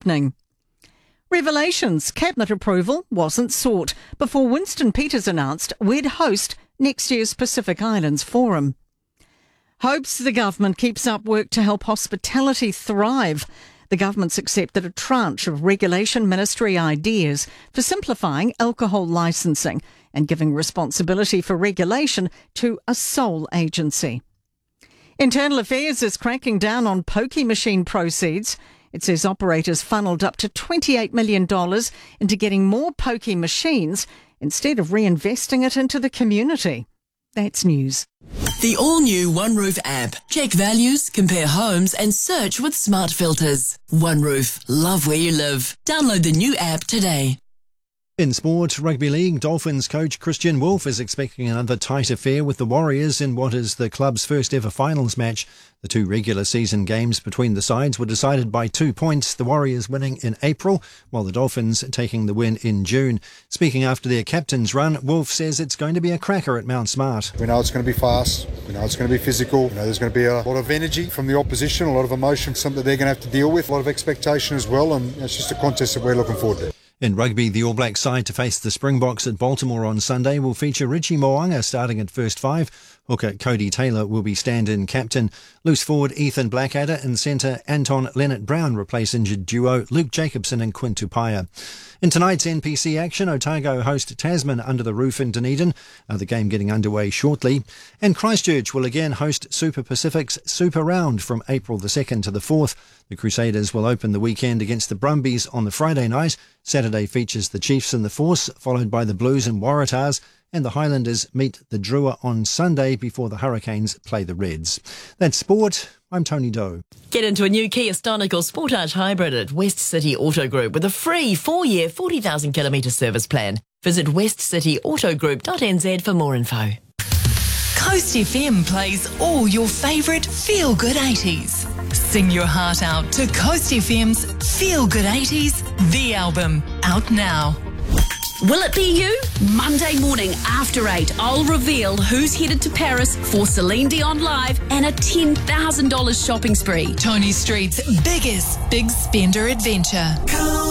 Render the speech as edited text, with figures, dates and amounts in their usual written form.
evening. Revelations cabinet approval wasn't sought before Winston Peters announced we'd host next year's Pacific Islands Forum. Hopes the government keeps up work to help hospitality thrive. The government's accepted a tranche of regulation ministry ideas for simplifying alcohol licensing and giving responsibility for regulation to a sole agency. Internal Affairs is cracking down on pokie machine proceeds. It says operators funnelled up to $28 million into getting more pokie machines instead of reinvesting it into the community. That's news. The all-new OneRoof app. Check values, compare homes and search with smart filters. OneRoof. Love where you live. Download the new app today. In sport, Rugby League, Dolphins coach Christian Wolff is expecting another tight affair with the Warriors in what is the club's first ever finals match. The two regular season games between the sides were decided by 2 points, the Warriors winning in April, while the Dolphins taking the win in June. Speaking after their captain's run, Wolff says it's going to be a cracker at Mount Smart. We know it's going to be fast, we know it's going to be physical, there's going to be a lot of energy from the opposition, a lot of emotion, something they're going to have to deal with, a lot of expectation as well, and it's just a contest that we're looking forward to. In rugby, the All Blacks side to face the Springboks at Baltimore on Sunday will feature Richie Mo'unga starting at first five. Hooker Cody Taylor will be stand-in captain. Loose forward Ethan Blackadder and centre Anton Leonard-Brown replace injured duo Luke Jacobson and Quinn Tupaia. In tonight's NPC action, Otago host Tasman under the roof in Dunedin, the game getting underway shortly. And Christchurch will again host Super Pacific's Super Round from April the 2nd to the 4th. The Crusaders will open the weekend against the Brumbies on the Friday night. Saturday features the Chiefs and the Force, followed by the Blues and Waratahs, and the Highlanders meet the Drua on Sunday before the Hurricanes play the Reds. That's sport. I'm Tony Doe. Get into a new Kia Stonic or Sportage Hybrid at West City Auto Group with a free 4-year, 40,000 kilometre service plan. Visit westcityautogroup.nz for more info. Coast FM plays all your favourite feel-good 80s. Sing your heart out to Coast FM's Feel Good 80s, the album, out now. Will it be you? Monday morning after 8, I'll reveal who's headed to Paris for Celine Dion Live and a $10,000 shopping spree. Tony Street's biggest big spender adventure.